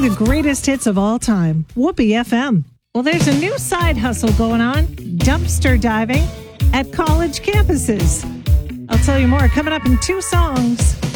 the greatest hits of all time. Whoopee FM. Well, there's a new side hustle going on, dumpster diving at college campuses. I'll tell you more coming up in 2 songs.